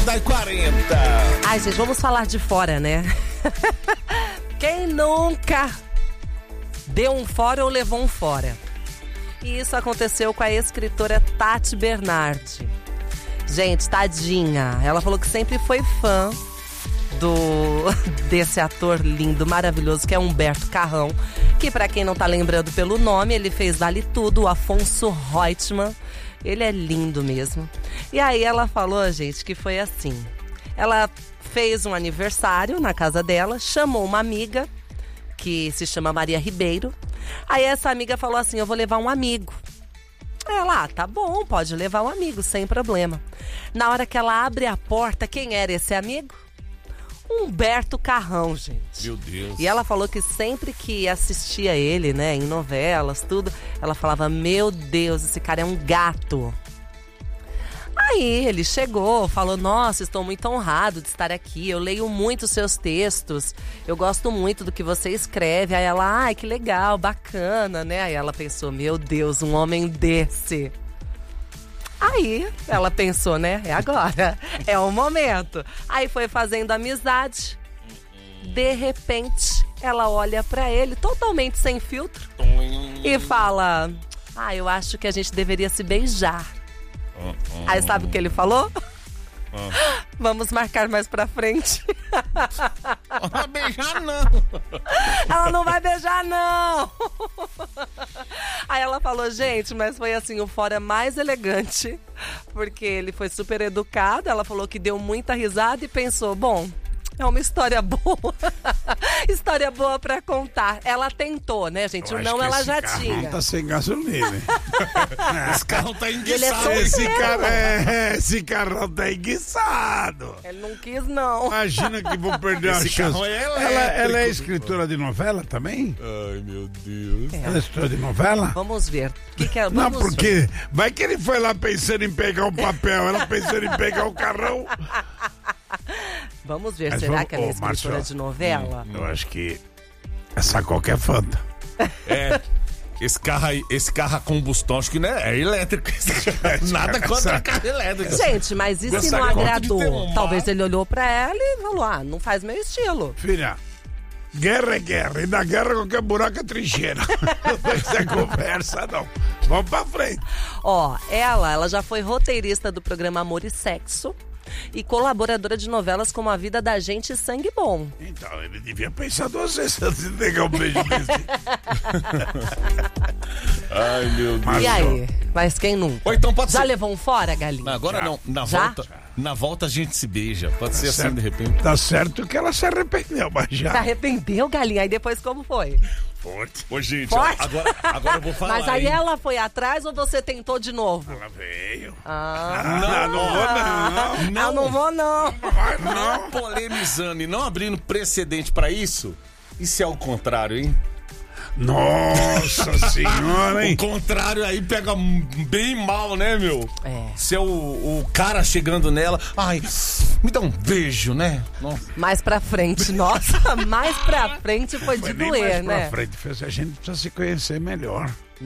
Das 40. Ai, gente, vamos falar de fora, né? Quem nunca deu um fora ou levou um fora? E isso aconteceu com a escritora Tati Bernardi. Gente, tadinha. Ela falou que sempre foi fã desse ator lindo, maravilhoso, que é Humberto Carrão. Que, pra quem não tá lembrando pelo nome, ele fez Vale Tudo, o Afonso Reutemann. Ele é lindo mesmo. E aí ela falou, gente, que foi assim. Ela fez um aniversário na casa dela, chamou uma amiga, que se chama Maria Ribeiro. Aí essa amiga falou assim, eu vou levar um amigo. Ela, tá bom, pode levar um amigo, sem problema. Na hora que ela abre a porta, quem era esse amigo? Humberto Carrão, gente. Meu Deus. E ela falou que sempre que assistia ele, né, em novelas, tudo, ela falava, meu Deus, esse cara é um gato. Aí ele chegou, falou, nossa, estou muito honrado de estar aqui, eu leio muito os seus textos, eu gosto muito do que você escreve. Aí ela, ai, que legal, bacana, né? Aí ela pensou, meu Deus, um homem desse. Aí ela pensou, né, é agora, é o momento. Aí foi fazendo amizade, de repente ela olha pra ele, totalmente sem filtro, e fala, eu acho que a gente deveria se beijar. Aí sabe o que ele falou? Vamos marcar mais pra frente. Não vai beijar, não. Ela não vai beijar, não. Aí ela falou, gente, mas foi assim, o fora mais elegante, porque ele foi super educado. Ela falou que deu muita risada e pensou, bom, é uma história boa. História boa pra contar. Ela tentou, né, gente? O não ela já tinha. Tá sem gasolina. Esse carro tá Ele é enguiçado. solteiro. Esse carro tá enguiçado. Ele não quis, não. Imagina que vou perder a Esse chance. carro é elétrico. Ela é escritora de novela também? Ai, meu Deus. Ela é escritora de novela? Vamos ver. O que é? Não, Vamos porque vai que ele foi lá pensando em pegar um papel, ela pensando em pegar o carrão. Vamos ver, Mas será vamos- que ela é Ô, escritora Marcelo, de novela? Eu acho que essa qualquer fanta. É. Esse carro a combustão, acho que não é elétrico. Nada contra carro elétrico. Gente, mas e se Essa não conta de agradou? ter um Talvez mar- ele olhou pra ela e falou, não faz meu estilo. Filha, guerra é guerra. E na guerra qualquer buraco é trincheira. Não tem que ser conversa, não. Vamos pra frente. Ó, ela já foi roteirista do programa Amor e Sexo e colaboradora de novelas como A Vida da Gente e Sangue Bom. Então, ele devia pensar duas vezes antes de pegar um beijo desse. Ai, meu Deus. Mas, E aí? Mas quem nunca? Ou então pode Já ser. levou um fora, galinha? Agora Já. não. Já? Na volta a gente se beija. Pode ser assim, certo. de repente. Tá certo que ela se arrependeu, mas Se já. arrependeu, galinha? Aí depois como foi? Forte. Ô, gente, Forte. agora eu vou falar. Mas aí hein? ela foi atrás ou você tentou de novo? Ela veio. Ah, Não vou não. eu não vou não. Vai não. Não polemizando e não abrindo precedente pra isso. E se é o contrário, hein? Nossa senhora, hein? O contrário aí pega bem mal, né, meu? É. Se é o cara chegando nela, ai, me dá um beijo, né? Nossa. Mais pra frente, nossa, mais pra frente foi de Foi nem doer, mais pra né? frente. Fez a gente precisa se conhecer melhor.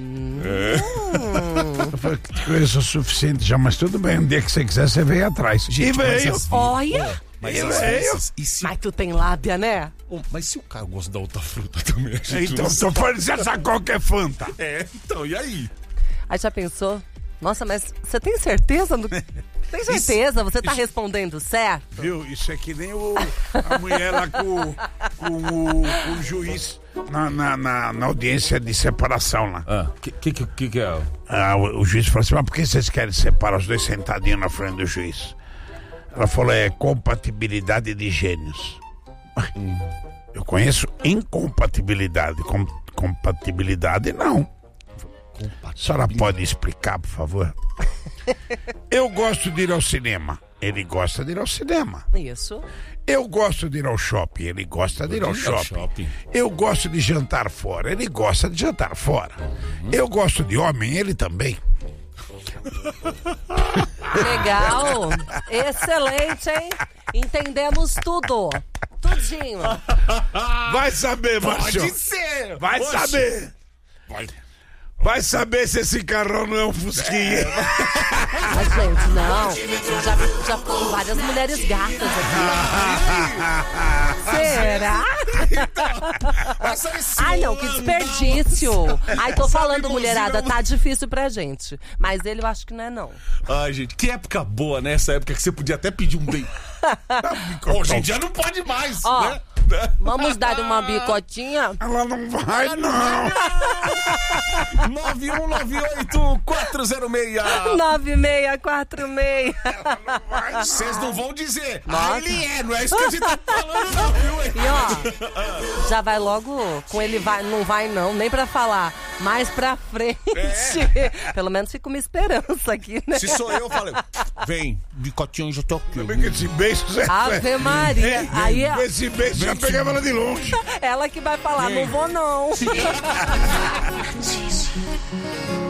Eu falei que te conheço o suficiente já, mas tudo bem. Um dia que você quiser, você veio atrás. E Mas veio. assim, Olha, Mas Eu às leio. vezes, e se, mas tu tem lábia, né? mas se o cara gosta da outra fruta também, a gente Então, não tô falando de essa qualquer fanta. É, então, e aí? Aí já pensou? Nossa, mas você tem certeza? Tem certeza? Você tá respondendo certo? Viu? Isso é que nem a mulher lá com o juiz na audiência de separação lá. Ah, que é? O juiz falou assim, mas por que vocês querem separar os dois sentadinhos na frente do juiz? Ela falou, é compatibilidade de gênios. Eu conheço incompatibilidade. Compatibilidade, não. A senhora pode explicar, por favor? Eu gosto de ir ao cinema. Ele gosta de ir ao cinema. Isso. Eu gosto de ir ao shopping. Ele gosta de ir ao shopping. Eu gosto de jantar fora. Ele gosta de jantar fora. Eu gosto de homem. Ele também. Legal. Excelente, hein? Entendemos tudo. Tudinho. Vai saber, Márcio. Pode ser! Vai Oxe. saber. Vai saber se esse carrão não é um fusquinha. Mas, gente, não. Já foram várias mulheres gatas aqui. Será? Ai, não, que desperdício. Ai, tô falando, mulherada, tá difícil pra gente. Mas ele eu acho que não é, não. Ai, gente, que época boa, né? Essa época que você podia até pedir um date. Hoje em dia não pode mais, Ó, né? vamos dar uma bicotinha? Ela não vai, não. 9198-406. 9646. Vocês não vão dizer. Ah, ele é, não é isso que a gente tá falando, não, viu? E ó, já vai logo com ele vai, não vai não, nem pra falar. Mais pra frente. Pelo menos fica uma esperança aqui, né? Se sou eu falei, vem, bicotinho, já tô aqui. Também que esse beijo... Ave Maria. Aí, ó, Esse beijo já pegava ela de longe. ela que vai falar, não vou não.